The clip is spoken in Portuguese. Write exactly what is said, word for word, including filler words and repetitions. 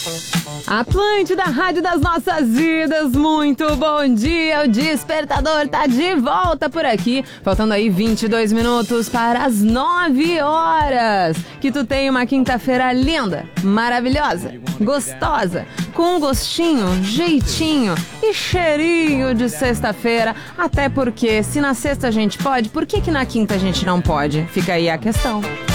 Atlântida, rádio das nossas vidas, muito bom dia, o Despertador tá de volta por aqui, faltando aí vinte e dois minutos para as nove horas, que tu tem uma quinta-feira linda, maravilhosa, gostosa, com um gostinho, jeitinho e cheirinho de sexta-feira, até porque se na sexta a gente pode, por que que na quinta a gente não pode? Fica aí a questão.